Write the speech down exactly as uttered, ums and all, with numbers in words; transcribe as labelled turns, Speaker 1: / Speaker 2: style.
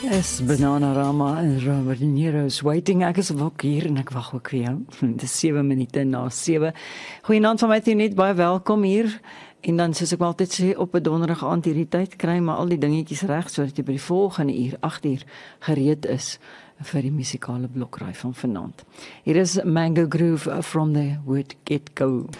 Speaker 1: Is Bananarama en Robert De Niro's Waiting. Ek is ook hier en ek wag ook vir jou. Dit is sewe minute na sewe. Goeienaand van my net baie welkom hier. En dan soos ek wel altyd sê op 'n donderdag aand hierdie tyd kry maar al die dingetjies reg sodat jy by die volgende uur agt uur gereed is vir die musikale blokraai van vanaand. Hier is Mango Groove from the Word Get Go.